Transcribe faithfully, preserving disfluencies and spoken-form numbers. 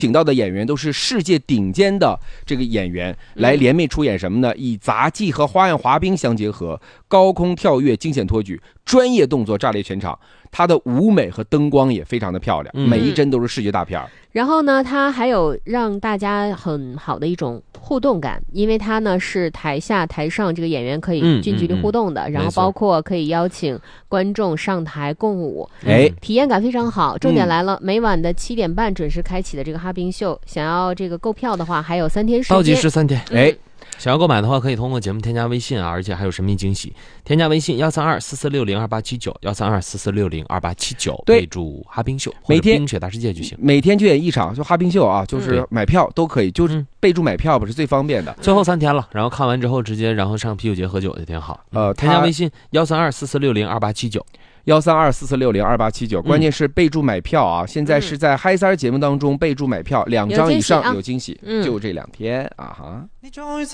请到的演员都是世界顶尖的这个演员，来联袂出演什么呢？以杂技和花样滑冰相结合，高空跳跃、惊险托举、专业动作炸裂全场。它的舞美和灯光也非常的漂亮，每一帧都是视觉大片。 然后呢，它还有让大家很好的一种互动感，因为它呢是台下台上这个演员可以近距离互动的，嗯嗯嗯、然后包括可以邀请观众上台共舞，哎、嗯，体验感非常好。重点来了，嗯、每晚的七点半准时开启的这个哈冰秀，想要这个购票的话，还有三天时间， 倒计时三天， 哎。嗯想要购买的话，可以通过节目添加微信啊，而且还有神秘惊喜。添加微信幺三二四四六零二八七九，幺三二四四六零二八七九，备注哈冰秀， 每天冰雪大世界就行。 每天就演一场，就哈冰秀啊，就是买票都可以，嗯、就是备注买票不是最方便的。 最后三天了，然后看完之后直接然后上啤酒节喝酒就挺好。呃，添加微信幺三二四四六零二八七九。 幺三二四四六零二八七九，关键是备注买票啊！嗯、现在是在嗨三儿节目当中备注买票，两张以上有惊喜，嗯、就这两天啊哈。